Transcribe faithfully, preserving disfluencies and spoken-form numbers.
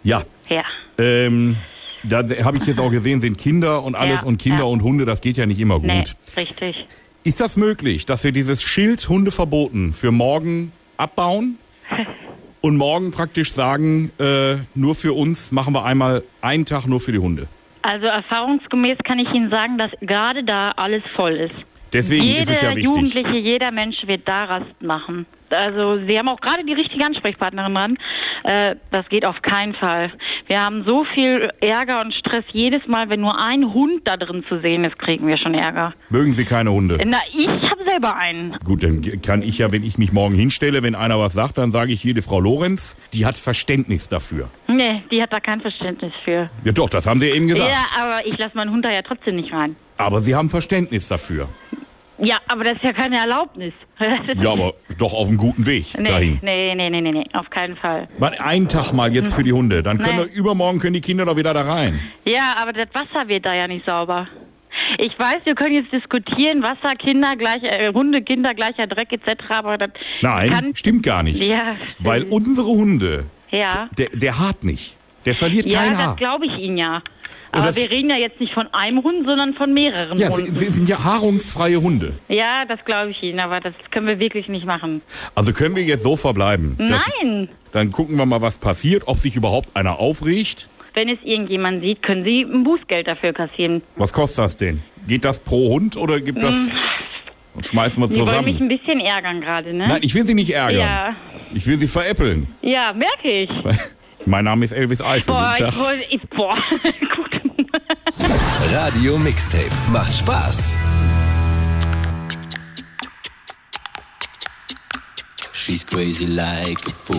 Ja. Ja. Ähm, da habe ich jetzt auch gesehen, sind Kinder und alles Ja, und Kinder ja. und Hunde, das geht ja nicht immer gut. Nee, richtig. Ist das möglich, dass wir dieses Schild Hunde verboten für morgen abbauen und morgen praktisch sagen, äh, nur für uns machen wir einmal einen Tag nur für die Hunde? Also erfahrungsgemäß kann ich Ihnen sagen, dass gerade da alles voll ist. Deswegen Jede ist es ja wichtig. Jugendliche, jeder Mensch wird da Rast machen. Also Sie haben auch gerade die richtige Ansprechpartnerin dran. Äh, das geht auf keinen Fall. Wir haben so viel Ärger und Stress jedes Mal, wenn nur ein Hund da drin zu sehen ist, kriegen wir schon Ärger. Mögen Sie keine Hunde? Na, ich habe selber einen. Gut, dann kann ich ja, wenn ich mich morgen hinstelle, wenn einer was sagt, dann sage ich hier, die Frau Lorenz, die hat Verständnis dafür. Nee, die hat da kein Verständnis für. Ja doch, das haben Sie eben gesagt. Ja, aber ich lasse meinen Hund da ja trotzdem nicht rein. Aber Sie haben Verständnis dafür. Ja, aber das ist ja keine Erlaubnis. Ja, aber doch auf einem guten Weg nee, dahin. Nee, nee, nee, nee, nee, auf keinen Fall. Mal einen Tag mal jetzt für die Hunde. Dann können Nee. doch übermorgen können die Kinder doch wieder da rein. Ja, aber das Wasser wird da ja nicht sauber. Ich weiß, wir können jetzt diskutieren, Wasser, Kinder, gleich, äh, Hunde, Kinder, gleicher Dreck et cetera. Aber das Nein, kann, stimmt gar nicht. Ja, Weil unsere Hunde, ja, der, der hart nicht. Der verliert ja, kein Haar. das glaube ich Ihnen ja. Und Aber das- wir reden ja jetzt nicht von einem Hund, sondern von mehreren Ja, sie, Hunden. sie sind ja haarungsfreie Hunde. Ja, das glaube ich Ihnen, aber das können wir wirklich nicht machen. Also können wir jetzt so verbleiben. dass- Nein! Dann gucken wir mal, was passiert, ob sich überhaupt einer aufregt. Wenn es irgendjemand sieht, können Sie ein Bußgeld dafür kassieren. Was kostet das denn? Geht das pro Hund oder gibt das... Und schmeißen wir Sie wollen mich zusammen. ein bisschen ärgern gerade, ne? Nein, ich will Sie nicht ärgern. Ja, Ich will Sie veräppeln. ja, merke ich. Mein Name ist Elvis Eifel. Boah, Guten ich Tag. wollte, ich, boah, gut. Radio Mixtape macht Spaß. She's crazy like a fool.